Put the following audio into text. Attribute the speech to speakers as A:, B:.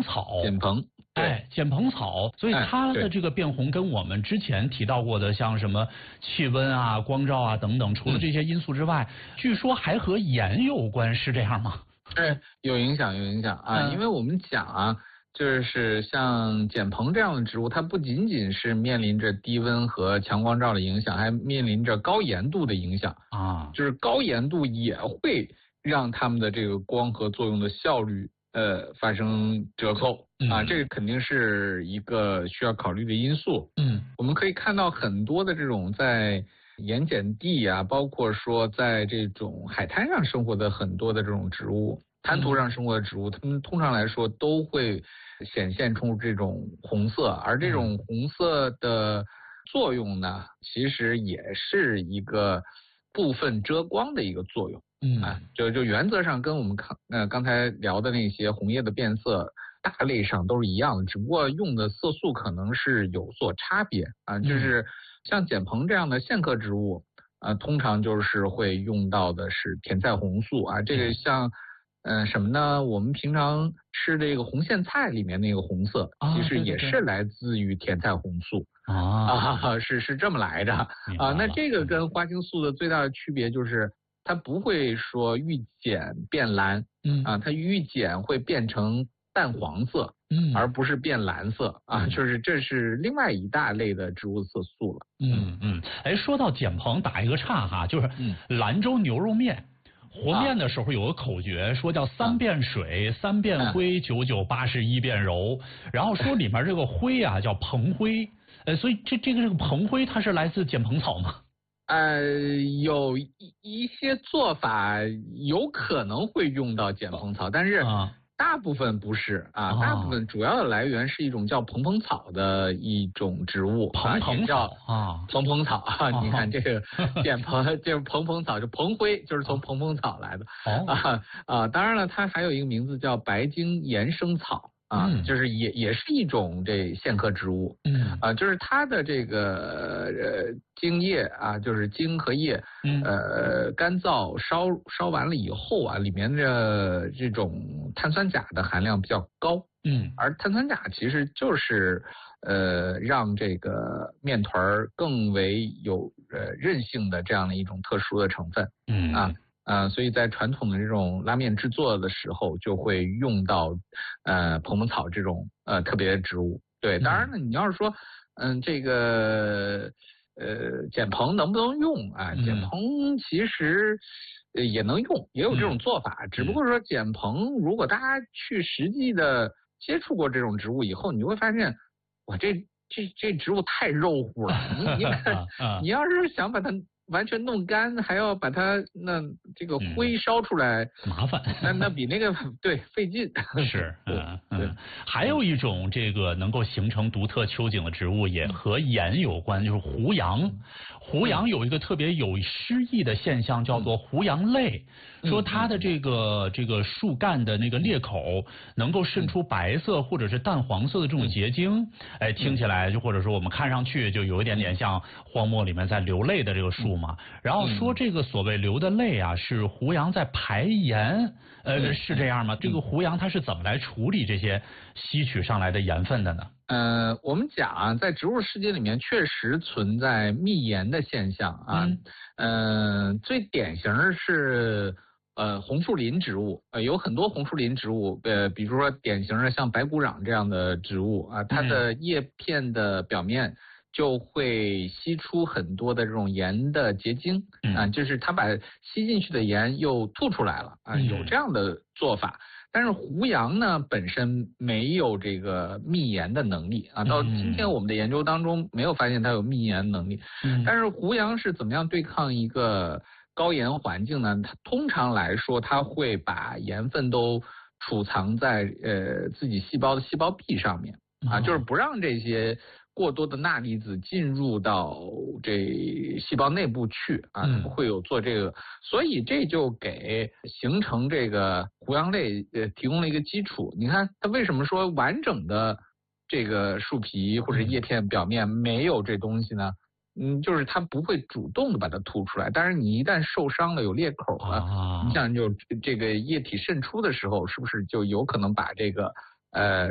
A: 草，
B: 碱蓬，
A: 哎，碱蓬草，所以它的这个变红跟我们之前提到过的像什么气温啊、光照啊等等，除了这些因素之外，据说还和盐有关，是这样吗？
B: 有影响啊，因为我们讲啊，就是像碱蓬这样的植物，它不仅仅是面临着低温和强光照的影响，还面临着高盐度的影响啊，就是高盐度也会让它们的这个光合作用的效率发生折扣啊，这个肯定是一个需要考虑的因素。我们可以看到很多的这种在盐碱地啊，包括说在这种海滩上生活的很多的这种植物，滩涂上生活的植物，它们通常来说都会显现出这种红色，而这种红色的作用呢，其实也是一个部分遮光的一个作用。就原则上跟我们刚才聊的那些红叶的变色大类上都是一样的，只不过用的色素可能是有所差别啊。就是像碱蓬这样的线刻植物通常就是会用到的是甜菜红素啊。这个像什么呢？我们平常吃这个红苋菜里面那个红色，其实也是来自于甜菜红素是这么来的啊。那这个跟花青素的最大的区别就是它不会说遇碱变蓝，它遇碱会变成淡黄色，而不是变蓝色啊，就是这是另外一大类的植物色素了。
A: 哎，说到碱蓬，打一个岔哈，就是兰州牛肉面。和面的时候有个口诀，说叫3遍水，3遍灰，9981遍揉。然后说里面这个灰啊叫蓬灰，所以这个蓬灰它是来自碱蓬草吗？
B: 有一些做法有可能会用到碱蓬草，但是大部分不是啊，大部分主要的来源是一种叫蓬蓬草的一种植物，
A: 蓬蓬草
B: 蓬蓬草啊，你看这个碱蓬就是蓬蓬草，就蓬灰就是从蓬蓬草来的当然了，它还有一个名字叫白茎岩生草。就是也是一种这线刻植物，就是它的这个茎叶啊，就是茎和叶，干燥烧完了以后啊，里面的这种碳酸钾的含量比较高，而碳酸钾其实就是让这个面团更为有韧性的这样的一种特殊的成分，所以在传统的这种拉面制作的时候，就会用到蓬蓬草这种特别的植物。对，当然呢，你要是说这个碱蓬能不能用啊？碱蓬其实也能用，也有这种做法，只不过说碱蓬如果大家去实际的接触过这种植物以后，你就会发现，哇，这植物太肉乎了。你要是想把它完全弄干，还要把它这个灰烧出来，
A: 麻烦。
B: 那比那个对费劲。
A: 是，还有一种这个能够形成独特秋景的植物，也和盐有关，就是胡杨。胡杨有一个特别有诗意的现象，叫做胡杨泪。说它的这个树干的那个裂口能够渗出白色或者是淡黄色的这种结晶，听起来就或者说我们看上去就有一点点像荒漠里面在流泪的这个树嘛。然后说这个所谓流的泪啊，是胡杨在排盐，是这样吗？这个胡杨它是怎么来处理这些吸取上来的盐分的呢？
B: 我们讲啊，在植物世界里面确实存在密盐的现象啊。最典型的是红树林植物，有很多红树林植物，比如说典型的像白骨壤这样的植物啊，它的叶片的表面就会吸出很多的这种盐的结晶就是它把吸进去的盐又吐出来了有这样的做法。但是胡杨呢本身没有这个密盐的能力到今天我们的研究当中没有发现它有密盐能力。但是胡杨是怎么样对抗一个高盐环境呢？它通常来说它会把盐分都储藏在自己细胞的细胞壁上面就是不让这些过多的钠离子进入到这细胞内部去不会有做这个，所以这就给形成这个胡杨类提供了一个基础。你看它为什么说完整的这个树皮或者叶片表面没有这东西呢？就是它不会主动的把它吐出来，但是你一旦受伤了有裂口了，你想就这个液体渗出的时候，是不是就有可能把这个